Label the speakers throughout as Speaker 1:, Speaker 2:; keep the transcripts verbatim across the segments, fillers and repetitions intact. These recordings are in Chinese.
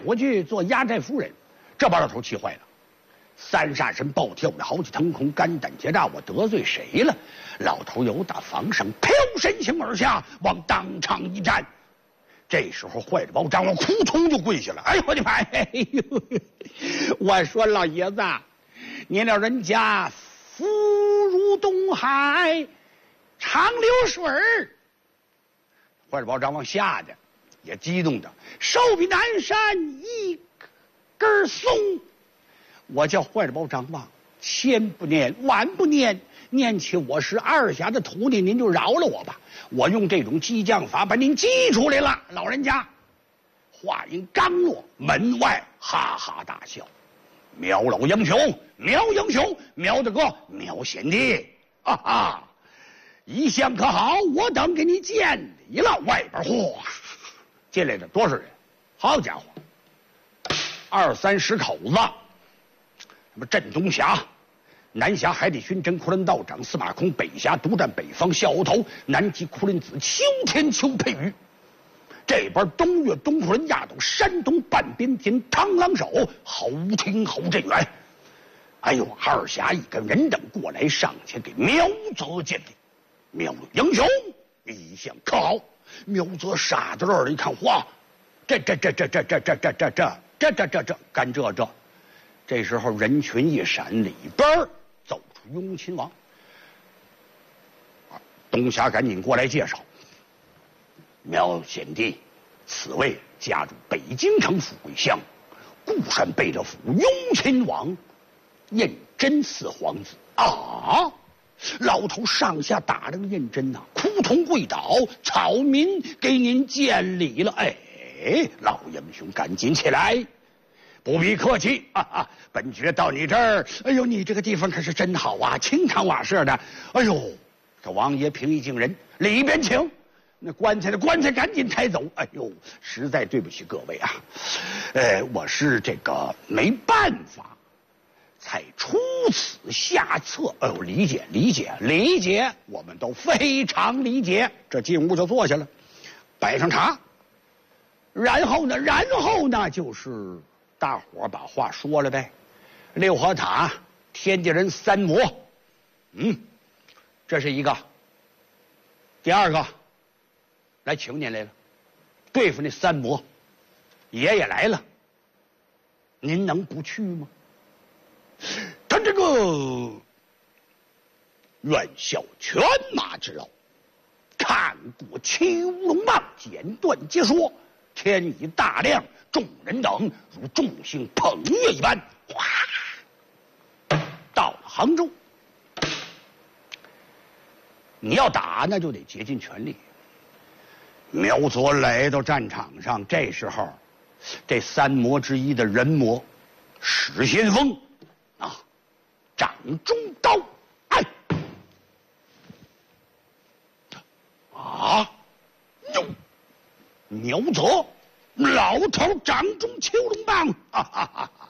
Speaker 1: 我去做压寨夫人。这把老头气坏了，三煞神暴跳的好几腾空，肝胆结炸，我得罪谁了？老头由打房上飘身形而下，往当场一站。这时候坏了包张王扑通就跪下了。哎呦我的妈！哎呦，我说老爷子，您老人家福如东海，长流水儿。坏了包张王吓得也激动的，手比南山一根松。我叫坏了包张王，千不念万不念，念起我是二侠的徒弟，您就饶了我吧。我用这种激将法把您激出来了。老人家话音刚落，门外哈哈大笑。苗老英雄，苗英雄，苗大哥，苗贤弟，哈哈，一向可好？我等给你见礼了。外边嚯，进来的多少人？好家伙，二三十口子。什么镇东峡、南峡海底巡侦库伦道长司马空，北峡独占北方小头，南极库伦子秋天秋佩羽。这边东岳东库伦亚斗，山东半边天螳螂手，侯廷侯镇远。哎呦，二侠一个人等过来，上前给苗泽见礼。苗英雄一向可好？苗泽傻在这儿一看，哇，这这这这这这这这这这这这这这干这这。这时候人群一闪，里边走出雍亲王。东侠赶紧过来介绍：苗贤弟，此位家住北京城富贵乡，固山贝勒府雍亲王胤禛四皇子啊！老头上下打量胤禛呐，扑通跪倒，草民给您见礼了。哎，老英雄赶紧起来。不必客气啊啊！本爵到你这儿，哎呦，你这个地方可是真好啊，清堂瓦舍的。哎呦，这王爷平易近人，里边请。那棺材的棺材赶紧抬走。哎呦，实在对不起各位啊，呃，我是这个没办法，才出此下策。哎呦，理解理解理解，我们都非常理解。这进屋就坐下了，摆上茶，然后呢，然后呢就是。大伙把话说了呗，六合塔天地人三魔，嗯，这是一个。第二个，来请您来了，对付那三魔，爷爷来了，您能不去吗？他这个愿效犬马之劳，看过七龙棒，简短解说，天已大亮。众人等如众星捧月一般，哗，到了杭州。你要打，那就得竭尽全力。苗泽来到战场上，这时候，这三魔之一的人魔史先锋啊，掌中刀，哎，啊，哟，苗泽。老头掌中秋龙棒，哈哈哈哈！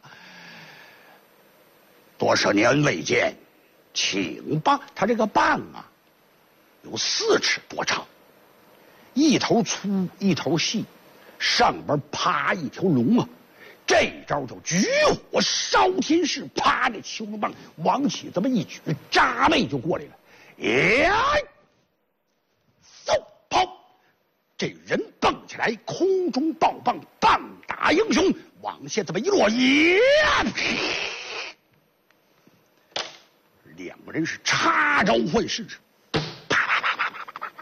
Speaker 1: 多少年未见，请吧。他这个棒啊，有四尺多长，一头粗一头细，上边趴一条龙啊。这招叫举火烧天势，啪！这秋龙棒往起这么一举，扎背就过来了。呀，嗖跑！这人蹦起来，空中爆棒，棒打英雄，往下这么一落，呀！两个人是插招换式，啪啪啪啪啪啪啪啪。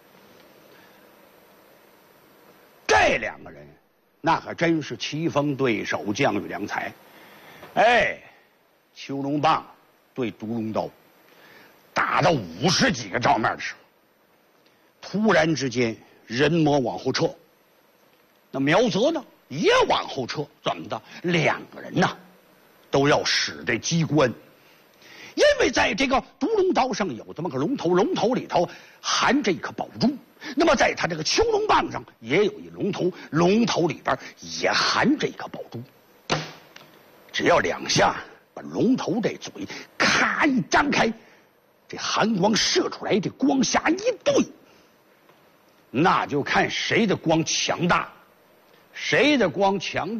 Speaker 1: 这两个人，那可真是棋逢对手，将遇良才。哎，秋龙棒对独龙刀，打到五十几个照面的时候，突然之间。人魔往后撤，那苗泽呢也往后撤，怎么的？两个人呢都要使这机关，因为在这个独龙刀上有这么个龙头，龙头里头含着一颗宝珠。那么在他这个秋龙棒上也有一龙头，龙头里边也含着一颗宝珠。只要两下把龙头这嘴咔一张开，这寒光射出来，这光下一对。那就看谁的光强大，谁的光强大。